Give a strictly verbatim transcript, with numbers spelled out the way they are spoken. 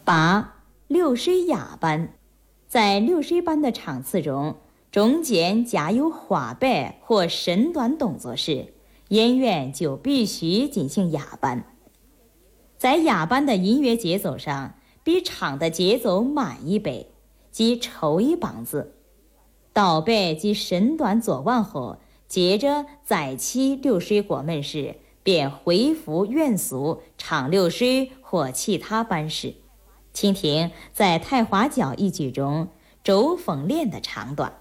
八、六水哑班。在六水班的场次中，中间夹有花摆或身段动作时，演员就必须进行哑班。在哑班的音乐节奏上，比唱的节奏慢一倍，即抽一梆子。倒摆及身段做完后，接着再起流水过门时，便恢复原速唱流水或其他班式。请听在台花轿一剧中周凤莲的唱段。